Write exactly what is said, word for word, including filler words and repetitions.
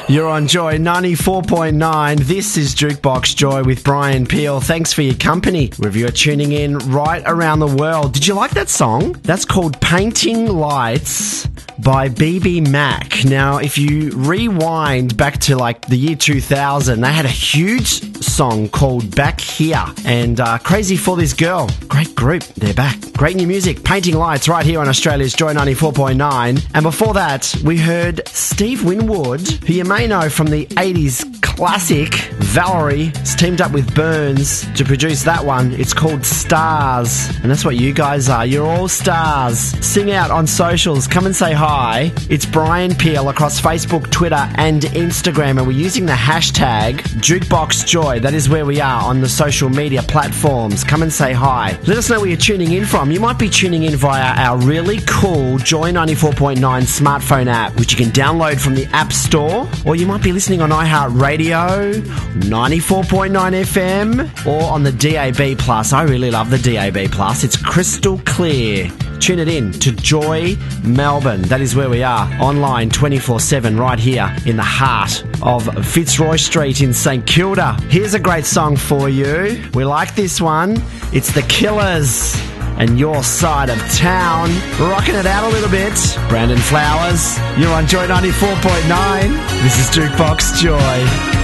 You're on Joy ninety-four point nine. This is Jukebox Joy with Brian Peel. Thanks for your company. If you're tuning in right around the world. Did you like that song? That's called Painting Lights by B B Mac. Now, if you rewind back to like the year two thousand, they had a huge song called Back Here. And uh, Crazy for This Girl. Great group. They're back. Great new music. Painting Lights right here on Australia's Joy ninety-four point nine. And before that, we heard Steve Winwood, who you may know from the eighties classic Valerie. Has teamed up with Burns to produce that one. It's called Stars. And that's what you guys are. You're all stars. Sing out on socials. Come and say hi. It's Brian Peel across Facebook, Twitter and Instagram. And we're using the hashtag JukeboxJoy. That is where we are on the social media platforms. Come and say hi. Let us know where you're tuning in from. You might be tuning in via our really cool Joy ninety-four point nine smartphone app, which you can download from the App Store, or you might be listening on iHeartRadio, ninety-four point nine F M, or on the D A B Plus. I really love the D A B Plus. It's crystal clear. Tune it in to Joy Melbourne. That is where we are, online twenty-four seven, right here in the heart of Fitzroy Street in St Kilda. Here's a great song for you. We like this one. It's The Killers and Your Side of Town. Rocking it out a little bit. Brandon Flowers, you're on Joy ninety-four point nine. This is Jukebox Joy.